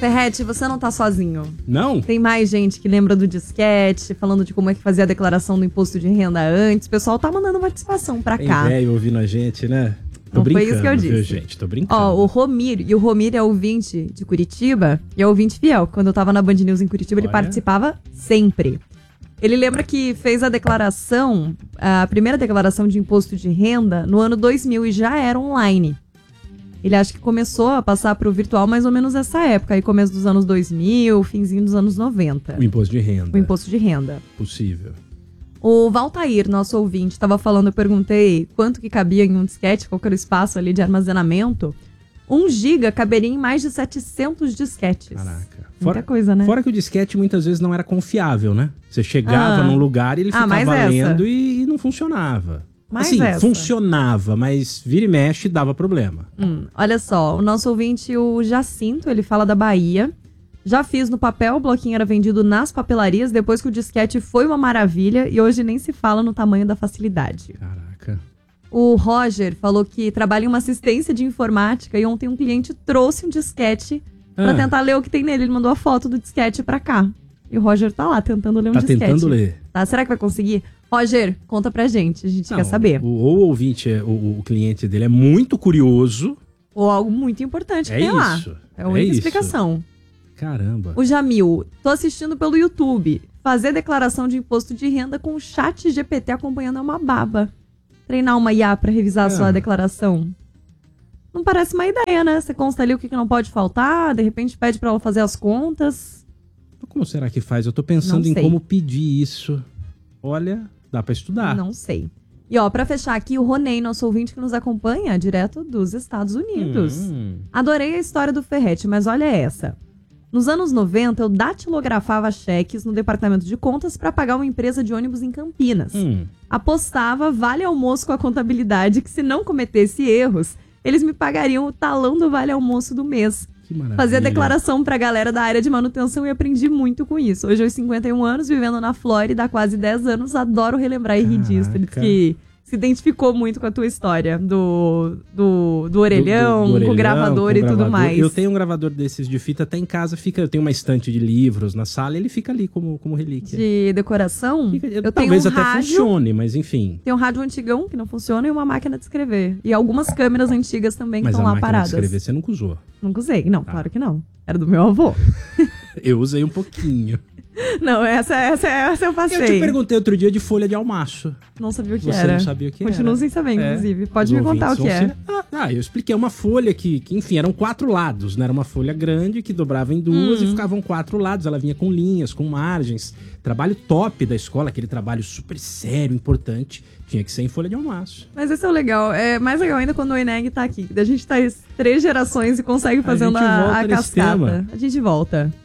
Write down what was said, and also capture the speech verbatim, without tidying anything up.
Ferrete, você não tá sozinho. Não? Tem mais gente que lembra do disquete, falando de como é que fazia a declaração do imposto de renda antes. O pessoal tá mandando participação pra Tem cá. velho ouvindo a gente, né? Tô Não brincando, foi isso que eu disse. Viu, gente? Tô brincando. Ó, o Romir, e o Romir é ouvinte de Curitiba, e é ouvinte fiel. Quando eu tava na Band News em Curitiba, Olha. ele participava sempre. Ele lembra que fez a declaração, a primeira declaração de imposto de renda no ano dois mil e já era online. Ele acha que começou a passar pro virtual mais ou menos nessa época, aí começo dos anos dois mil, finzinho dos anos noventa. O imposto de renda. O imposto de renda. Possível. O Valtair, nosso ouvinte, estava falando, eu perguntei quanto que cabia em um disquete, qual que era o espaço ali de armazenamento. Um giga caberia em mais de setecentos disquetes. Caraca. Muita Fora, coisa, né? Fora que o disquete muitas vezes não era confiável, né? Você chegava Ah. num lugar e ele Ah, ficava mais essa. lendo e, e não funcionava. Mais assim, essa. funcionava, mas vira e mexe dava problema. Hum, olha só, o nosso ouvinte, o Jacinto, ele fala da Bahia. Já fiz no papel, o bloquinho era vendido nas papelarias, depois que o disquete foi uma maravilha e hoje nem se fala no tamanho da facilidade. Caraca. O Roger falou que trabalha em uma assistência de informática e ontem um cliente trouxe um disquete pra Ah. tentar ler o que tem nele. Ele mandou a foto do disquete pra cá. E o Roger tá lá tentando ler um Tá disquete. tentando ler. Tá, será que vai conseguir? Roger, conta pra gente, a gente Não, quer saber. O, ou o ouvinte, é- o, o cliente dele é muito curioso. Ou algo muito importante que É tem lá. isso. É a única É isso. explicação. Caramba. O Jamil, tô assistindo pelo YouTube. Fazer declaração de imposto de renda com o chat G P T acompanhando é uma baba. Treinar uma I A pra revisar a sua Ah. declaração. Não parece uma ideia, né? Você consta ali o que que não pode faltar, de repente pede pra ela fazer as contas. Como será que faz? Eu tô pensando Não em sei. como pedir isso. Olha, dá pra estudar. Não sei. E ó, pra fechar aqui, o Ronei, nosso ouvinte que nos acompanha direto dos Estados Unidos. Hum. Adorei a história do Ferrete, mas olha essa. Nos anos noventa, eu datilografava cheques no departamento de contas para pagar uma empresa de ônibus em Campinas. Hum. Apostava vale almoço com a contabilidade que se não cometesse erros, eles me pagariam o talão do vale almoço do mês. Que maravilha. Fazia declaração pra galera da área de manutenção e aprendi muito com isso. Hoje, aos cinquenta e um anos, vivendo na Flórida há quase dez anos, adoro relembrar e rir disso. Ele disse que se identificou muito com a tua história do, do, do orelhão, Do- do- do orelhão, com o gravador com e tudo gravador. mais. Eu tenho um gravador desses de fita até em casa, fica, eu tenho uma estante de livros na sala e ele fica ali como, como relíquia. De decoração, Fica- eu talvez tenho um até rádio, funcione, mas enfim. tem um rádio antigão que não funciona e uma máquina de escrever. E algumas câmeras antigas também que Mas a estão lá máquina paradas. de escrever você nunca usou. Nunca usei. Não, Tá. claro que não. Era do meu avô. Eu usei um pouquinho. Não, essa, essa, essa eu passei. Eu te perguntei outro dia de folha de almaço. Não sabia o que Você era. não sabia o que Continuo era. sem saber, É. inclusive. Pode Os me contar o ouvintes que vão é. se- Ah, ah, eu expliquei. Uma folha que, que, enfim, eram quatro lados, né? Era uma folha grande que dobrava em duas Uhum. e ficavam quatro lados. Ela vinha com linhas, com margens. Trabalho top da escola, aquele trabalho super sério, importante. Tinha que ser em folha de almaço. Mas esse é o legal. É mais legal ainda quando o Eneg tá aqui. A gente tá três gerações e consegue fazendo gente a, volta a nesse cascata. tema. A gente volta.